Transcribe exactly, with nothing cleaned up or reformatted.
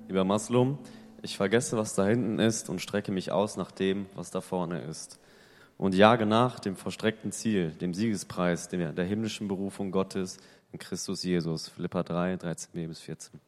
Lieber Maslum, ich vergesse, was da hinten ist und strecke mich aus nach dem, was da vorne ist. Und jage nach dem vollstreckten Ziel, dem Siegespreis, der, der himmlischen Berufung Gottes in Christus Jesus. Philipper drei, dreizehn b bis vierzehn.